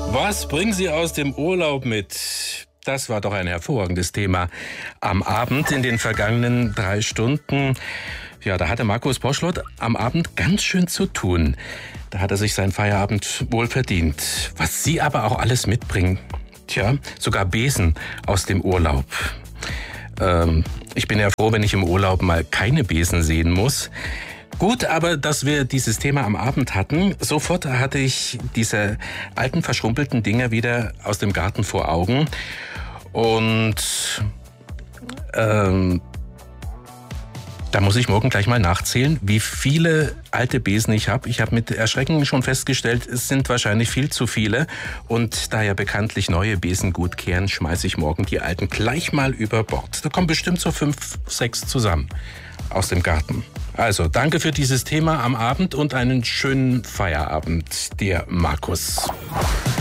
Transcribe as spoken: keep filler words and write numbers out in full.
Was bringen Sie aus dem Urlaub mit? Das war doch ein hervorragendes Thema am Abend in den vergangenen drei Stunden. Ja, da hatte Markus Boschlott am Abend ganz schön zu tun. Da hat er sich seinen Feierabend wohl verdient. Was Sie aber auch alles mitbringen. Tja, sogar Besen aus dem Urlaub. Ähm, ich bin ja froh, wenn ich im Urlaub mal keine Besen sehen muss. Gut, aber dass wir dieses Thema am Abend hatten, sofort hatte ich diese alten verschrumpelten Dinger wieder aus dem Garten vor Augen. Und ähm, da muss ich morgen gleich mal nachzählen, wie viele alte Besen ich habe. Ich habe mit Erschrecken schon festgestellt, es sind wahrscheinlich viel zu viele. Und da ja bekanntlich neue Besen gut kehren, schmeiße ich morgen die alten gleich mal über Bord. Da kommen bestimmt so fünf, sechs zusammen aus dem Garten. Also, danke für dieses Thema am Abend und einen schönen Feierabend, dir Markus.